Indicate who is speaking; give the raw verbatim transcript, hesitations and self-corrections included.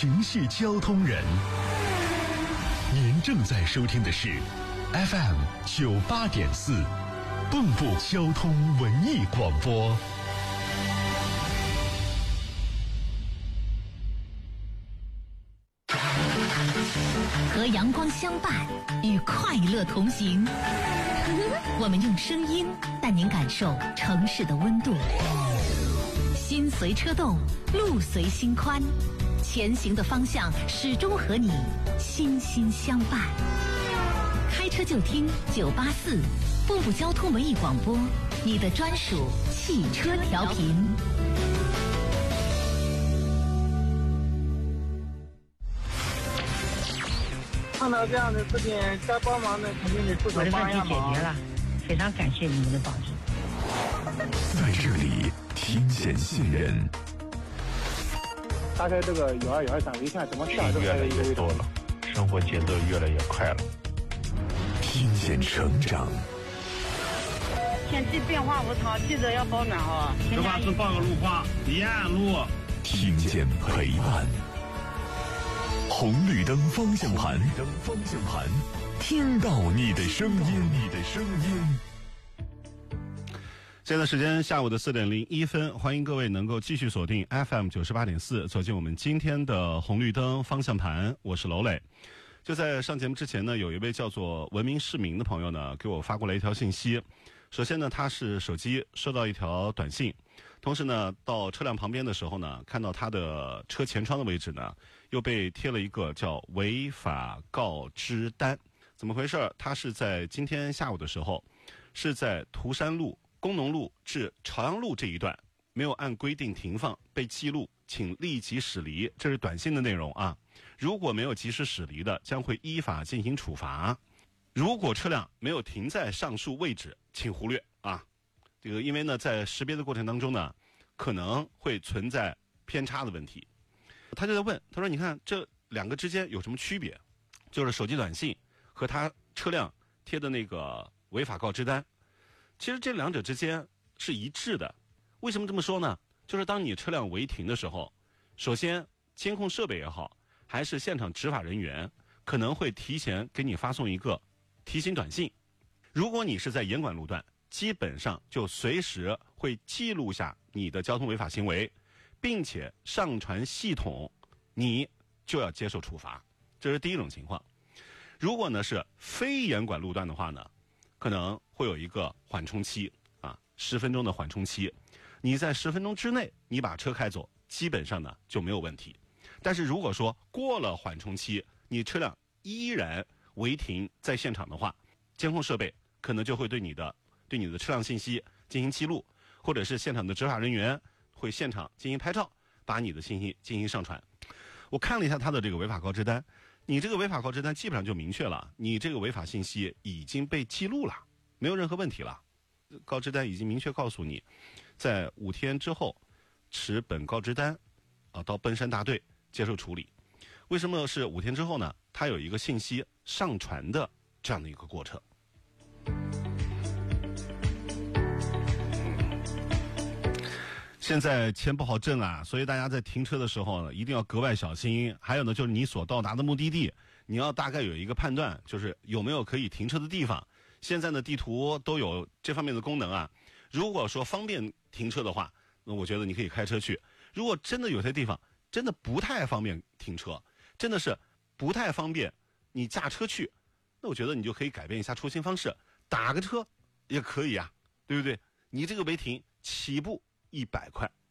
Speaker 1: 情系交通人。您正在收听的是 F M 九八点四，蚌埠交通文艺广播。
Speaker 2: 和阳光相伴，与快乐同行。我们用声音带您感受城市的温度。心随车动，路随心宽，前行的方向始终和你心心相伴。开车就听九八四，蚌埠交通文艺广播，你的专属汽车调频。
Speaker 3: 碰到这样的事情，该帮忙的肯定得出手帮一下忙。
Speaker 4: 我的问题解决了，非常感谢你们的帮助。
Speaker 1: 在这里听见信任。
Speaker 3: 大概这个有二有二三，我一看怎么下都
Speaker 5: 越来越多了，生活节奏越来越快了。
Speaker 1: 听见成长。
Speaker 4: 天气变化无常，记得要保暖哈。
Speaker 6: 这把是报个路况，沿岸路。
Speaker 1: 听见陪伴。红绿灯方向盘，灯方向盘，听到你的声音，你的声音。
Speaker 7: 现在时间下午的四点零一分，欢迎各位能够继续锁定 F M 九十八点四，走进我们今天的红绿灯方向盘。我是娄磊。就在上节目之前呢，有一位叫做文明市民的朋友呢，给我发过来一条信息。首先呢，他是手机收到一条短信，同时呢，到车辆旁边的时候呢，看到他的车前窗的位置呢，又被贴了一个叫违法告知单。怎么回事？他是在今天下午的时候，是在涂山路工农路至朝阳路这一段没有按规定停放，被记录，请立即驶离。这是短信的内容啊。如果没有及时驶离的，将会依法进行处罚。如果车辆没有停在上述位置，请忽略啊。这个因为呢，在识别的过程当中呢，可能会存在偏差的问题。他就在问，他说：“你看这两个之间有什么区别？就是手机短信和他车辆贴的那个违法告知单。其实这两者之间是一致的。为什么这么说呢？就是当你车辆违停的时候，首先监控设备也好，还是现场执法人员可能会提前给你发送一个提醒短信。如果你是在严管路段，基本上就随时会记录下你的交通违法行为，并且上传系统，你就要接受处罚。这是第一种情况。如果呢是非严管路段的话呢，可能会有一个缓冲期啊，十分钟的缓冲期。你在十分钟之内，你把车开走，基本上呢就没有问题。但是如果说过了缓冲期，你车辆依然违停在现场的话，监控设备可能就会对你的对你的车辆信息进行记录，或者是现场的执法人员会现场进行拍照，把你的信息进行上传。我看了一下他的这个违法告知单，你这个违法告知单基本上就明确了，你这个违法信息已经被记录了，没有任何问题了。告知单已经明确告诉你，在五天之后持本告知单啊到奔山大队接受处理。为什么是五天之后呢？它有一个信息上传的这样的一个过程。现在钱不好挣啊，所以大家在停车的时候呢，一定要格外小心。还有呢，就是你所到达的目的地，你要大概有一个判断，就是有没有可以停车的地方。现在的地图都有这方面的功能啊。如果说方便停车的话，那我觉得你可以开车去。如果真的有些地方真的不太方便停车，真的是不太方便你驾车去，那我觉得你就可以改变一下出行方式，打个车也可以啊，对不对？你这个违停起步一百块，